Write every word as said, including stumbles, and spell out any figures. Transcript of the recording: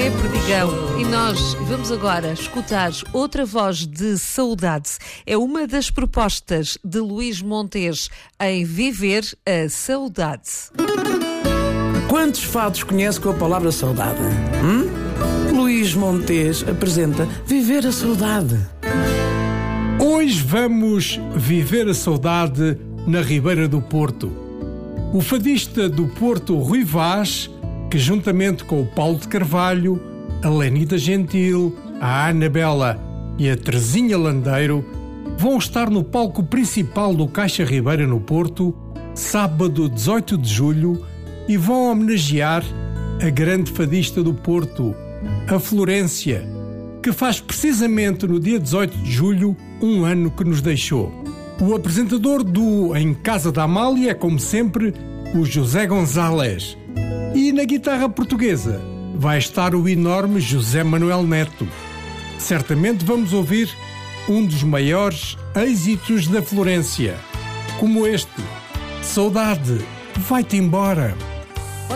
É Perdigão. E nós vamos agora escutar outra voz de saudade. É uma das propostas de Luís Montes em Viver a Saudade. Quantos fados conhece com a palavra saudade? Hum? Luís Montes apresenta Viver a Saudade. Hoje vamos viver a saudade na Ribeira do Porto. O fadista do Porto, Rui Vaz, que juntamente com o Paulo de Carvalho, a Lenita Gentil, a Anabela e a Terezinha Landeiro vão estar no palco principal do Caixa Ribeira no Porto, sábado dezoito de julho, e vão homenagear a grande fadista do Porto, a Florência, que faz precisamente no dia dezoito de julho um ano que nos deixou. O apresentador do Em Casa da Amália é, como sempre, o José González. E na guitarra portuguesa vai estar o enorme José Manuel Neto. Certamente vamos ouvir um dos maiores êxitos da Florência, como este: Saudade, vai-te embora.